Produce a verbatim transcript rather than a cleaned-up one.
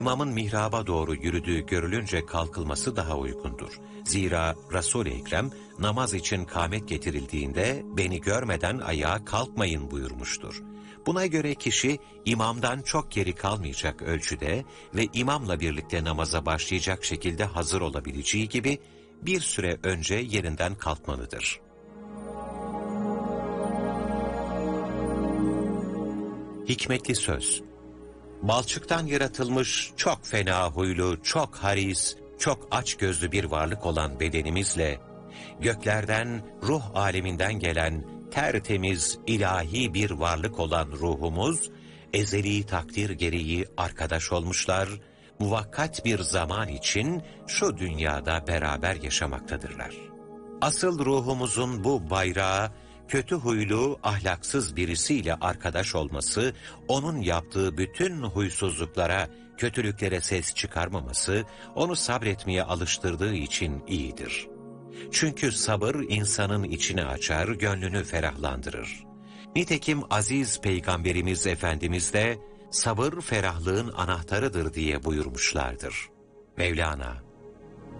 İmamın mihraba doğru yürüdüğü görülünce kalkılması daha uygundur. Zira Resul-i Ekrem namaz için kâmet getirildiğinde beni görmeden ayağa kalkmayın buyurmuştur. Buna göre kişi imamdan çok geri kalmayacak ölçüde ve imamla birlikte namaza başlayacak şekilde hazır olabileceği gibi bir süre önce yerinden kalkmalıdır. Hikmetli söz. Balçıktan yaratılmış, çok fena huylu, çok haris, çok açgözlü bir varlık olan bedenimizle, göklerden, ruh aleminden gelen tertemiz, ilahi bir varlık olan ruhumuz, ezeli takdir gereği arkadaş olmuşlar, muvakkat bir zaman için şu dünyada beraber yaşamaktadırlar. Asıl ruhumuzun bu bayrağı, kötü huylu, ahlaksız birisiyle arkadaş olması, onun yaptığı bütün huysuzluklara, kötülüklere ses çıkarmaması, onu sabretmeye alıştırdığı için iyidir. Çünkü sabır insanın içini açar, gönlünü ferahlandırır. Nitekim aziz Peygamberimiz Efendimiz de, sabır ferahlığın anahtarıdır diye buyurmuşlardır. Mevlana